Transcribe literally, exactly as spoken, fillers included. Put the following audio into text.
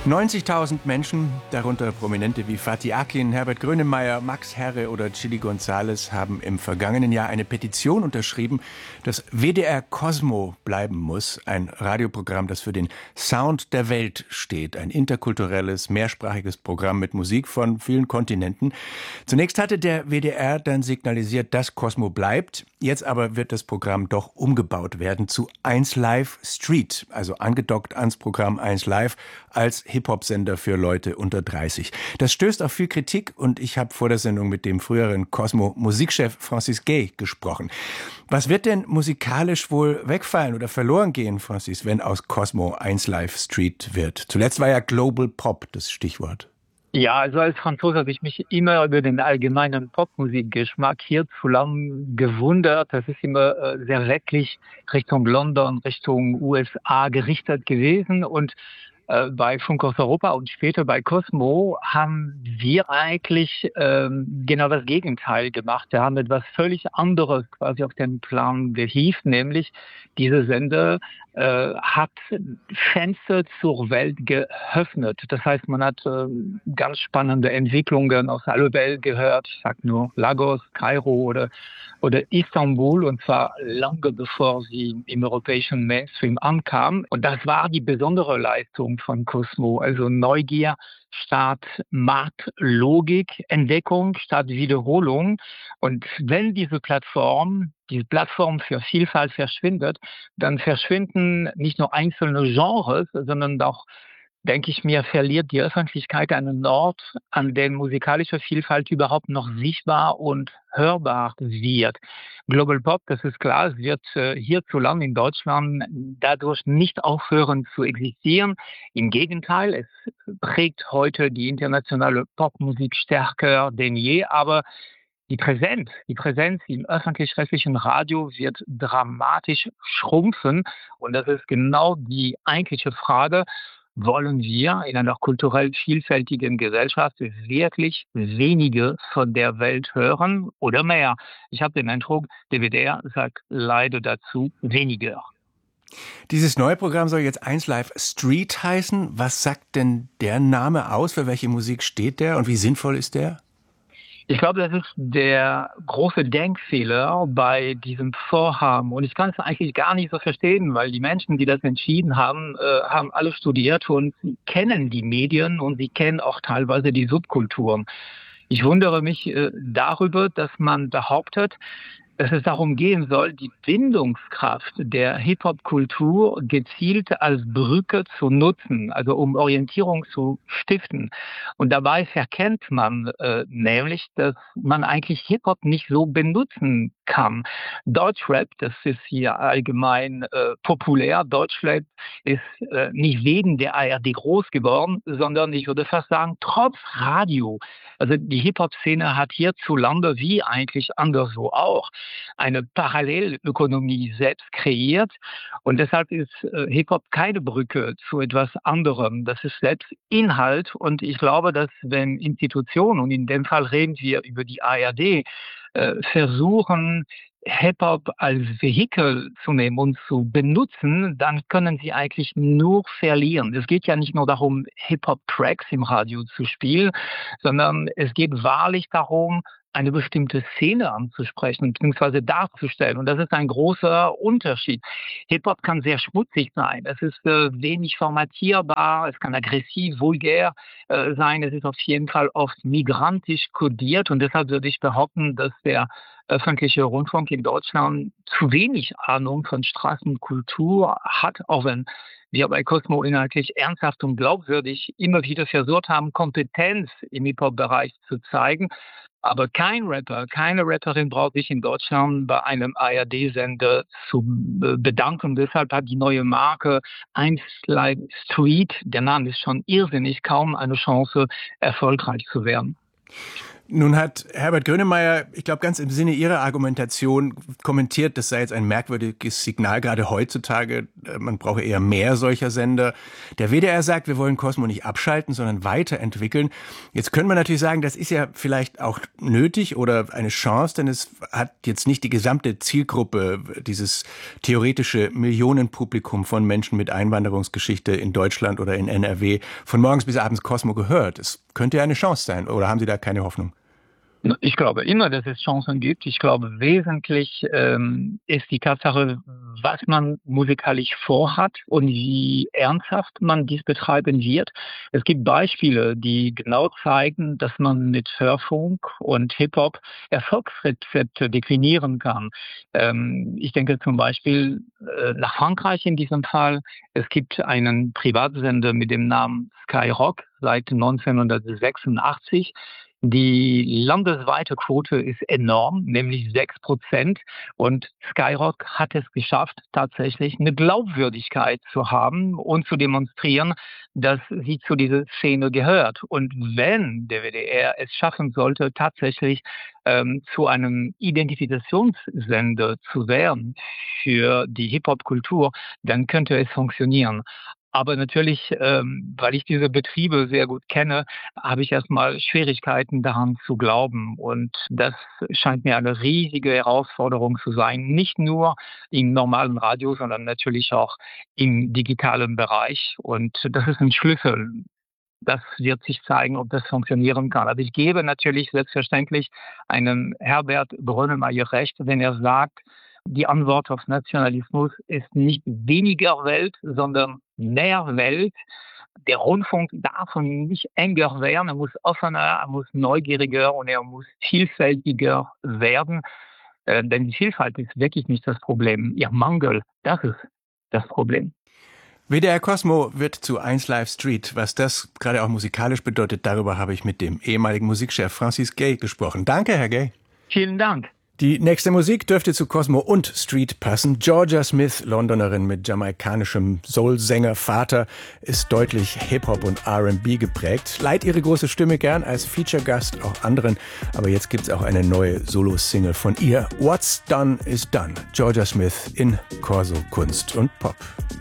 neunzigtausend Menschen, darunter Prominente wie Fatih Akin, Herbert Grönemeyer, Max Herre oder Chili González, haben im vergangenen Jahr eine Petition unterschrieben, dass W D R Cosmo bleiben muss, ein Radioprogramm, das für den Sound der Welt steht, ein interkulturelles, mehrsprachiges Programm mit Musik von vielen Kontinenten. Zunächst hatte der W D R dann signalisiert, dass Cosmo bleibt. Jetzt aber wird das Programm doch umgebaut werden zu eins Live Street, also angedockt ans Programm eins Live als Hip-Hop-Sender für Leute unter dreißig. Das stößt auf viel Kritik und ich habe vor der Sendung mit dem früheren Cosmo-Musikchef Francis Gay gesprochen. Was wird denn musikalisch wohl wegfallen oder verloren gehen, Francis, wenn aus Cosmo eins Live Street wird? Zuletzt war ja Global Pop das Stichwort. Ja, also als Franzose habe ich mich immer über den allgemeinen Popmusikgeschmack hierzulande gewundert. Das ist immer äh, sehr westlich Richtung London, Richtung U S A gerichtet gewesen. Und äh, bei Funk aus Europa und später bei Cosmo haben wir eigentlich ähm, genau das Gegenteil gemacht. Wir haben etwas völlig anderes quasi auf den Plan gehievt, nämlich diese Sender äh, hat Fenster zur Welt geöffnet. Das heißt, man hat äh, ganz spannende Entwicklungen aus aller Welt gehört. Ich sag nur Lagos, Kairo oder, oder Istanbul, und zwar lange bevor sie im europäischen Mainstream ankamen. Und das war die besondere Leistung von Cosmo. Also Neugier statt Marktlogik, Entdeckung statt Wiederholung. Und wenn diese Plattform, diese Plattform für Vielfalt verschwindet, dann verschwinden nicht nur einzelne Genres, sondern auch, denke ich mir, verliert die Öffentlichkeit einen Ort, an dem musikalische Vielfalt überhaupt noch sichtbar und hörbar wird. Global Pop, das ist klar, es wird äh, hierzulande in Deutschland dadurch nicht aufhören zu existieren. Im Gegenteil, es prägt heute die internationale Popmusik stärker denn je, aber die Präsenz, die Präsenz im öffentlich-rechtlichen Radio wird dramatisch schrumpfen. Und das ist genau die eigentliche Frage: Wollen wir in einer kulturell vielfältigen Gesellschaft wirklich weniger von der Welt hören oder mehr? Ich habe den Eindruck, der W D R sagt leider dazu weniger. Dieses neue Programm soll jetzt eins Live Street heißen. Was sagt denn der Name aus? Für welche Musik steht der und wie sinnvoll ist der? Ich glaube, das ist der große Denkfehler bei diesem Vorhaben. Und ich kann es eigentlich gar nicht so verstehen, weil die Menschen, die das entschieden haben, äh, haben alle studiert und sie kennen die Medien und sie kennen auch teilweise die Subkulturen. Ich wundere mich äh, darüber, dass man behauptet, dass es darum gehen soll, die Bindungskraft der Hip-Hop-Kultur gezielt als Brücke zu nutzen, also um Orientierung zu stiften. Und dabei verkennt man äh, nämlich, dass man eigentlich Hip-Hop nicht so benutzen kann. Deutschrap, das ist hier allgemein äh, populär. Deutschrap ist äh, nicht wegen der A R D groß geworden, sondern ich würde fast sagen, trotz Radio. Also die Hip-Hop-Szene hat hierzulande, wie eigentlich anderswo auch, eine Parallelökonomie selbst kreiert. Und deshalb ist äh, Hip-Hop keine Brücke zu etwas anderem. Das ist selbst Inhalt. Und ich glaube, dass wenn Institutionen, und in dem Fall reden wir über die A R D, äh, versuchen, Hip-Hop als Vehikel zu nehmen und zu benutzen, dann können sie eigentlich nur verlieren. Es geht ja nicht nur darum, Hip-Hop-Tracks im Radio zu spielen, sondern es geht wahrlich darum, eine bestimmte Szene anzusprechen bzw. darzustellen. Und das ist ein großer Unterschied. Hip-Hop kann sehr schmutzig sein. Es ist äh, wenig formatierbar, es kann aggressiv, vulgär äh, sein. Es ist auf jeden Fall oft migrantisch kodiert. Und deshalb würde ich behaupten, dass der öffentliche Rundfunk in Deutschland zu wenig Ahnung von Straßenkultur hat, auch wenn wir bei Cosmo inhaltlich ernsthaft und glaubwürdig immer wieder versucht haben, Kompetenz im Hip-Hop-Bereich zu zeigen. Aber kein Rapper, keine Rapperin braucht sich in Deutschland bei einem A R D-Sender zu bedanken. Deshalb hat die neue Marke eins Live Street, der Name ist schon irrsinnig, kaum eine Chance, erfolgreich zu werden. Nun hat Herbert Grönemeyer, ich glaube, ganz im Sinne Ihrer Argumentation kommentiert, das sei jetzt ein merkwürdiges Signal, gerade heutzutage. Man brauche eher mehr solcher Sender. Der W D R sagt, wir wollen Cosmo nicht abschalten, sondern weiterentwickeln. Jetzt können wir natürlich sagen, das ist ja vielleicht auch nötig oder eine Chance, denn es hat jetzt nicht die gesamte Zielgruppe, dieses theoretische Millionenpublikum von Menschen mit Einwanderungsgeschichte in Deutschland oder in N R W von morgens bis abends Cosmo gehört. Es könnte ja eine Chance sein, oder haben Sie da keine Hoffnung? Ich glaube immer, dass es Chancen gibt. Ich glaube, wesentlich ähm, ist die Tatsache, was man musikalisch vorhat und wie ernsthaft man dies betreiben wird. Es gibt Beispiele, die genau zeigen, dass man mit Hörfunk und Hip-Hop Erfolgsrezepte definieren kann. Ähm, ich denke zum Beispiel äh, nach Frankreich in diesem Fall. Es gibt einen Privatsender mit dem Namen Skyrock seit neunzehnhundertsechsundachtzig. Die landesweite Quote ist enorm, nämlich sechs Prozent. Und Skyrock hat es geschafft, tatsächlich eine Glaubwürdigkeit zu haben und zu demonstrieren, dass sie zu dieser Szene gehört. Und wenn der W D R es schaffen sollte, tatsächlich ähm, zu einem Identifikationssender zu werden für die Hip-Hop-Kultur, dann könnte es funktionieren. Aber natürlich, ähm, weil ich diese Betriebe sehr gut kenne, habe ich erstmal Schwierigkeiten daran zu glauben. Und das scheint mir eine riesige Herausforderung zu sein. Nicht nur im normalen Radio, sondern natürlich auch im digitalen Bereich. Und das ist ein Schlüssel. Das wird sich zeigen, ob das funktionieren kann. Also ich gebe natürlich selbstverständlich einem Herbert Grönemeyer recht, wenn er sagt, die Antwort auf Nationalismus ist nicht weniger Welt, sondern mehr Welt. Der Rundfunk darf nicht enger werden, er muss offener, er muss neugieriger und er muss vielfältiger werden. Äh, denn die Vielfalt ist wirklich nicht das Problem. Ihr Mangel, das ist das Problem. W D R Cosmo wird zu eins Live Street. Was das gerade auch musikalisch bedeutet, darüber habe ich mit dem ehemaligen Musikchef Francis Gay gesprochen. Danke, Herr Gay. Vielen Dank. Die nächste Musik dürfte zu Cosmo und Street passen. Georgia Smith, Londonerin mit jamaikanischem Soul-Sänger-Vater, ist deutlich Hip-Hop und R and B geprägt. Leiht ihre große Stimme gern als Feature-Gast auch anderen. Aber jetzt gibt's auch eine neue Solo-Single von ihr. What's Done is Done. Georgia Smith in Corso Kunst und Pop.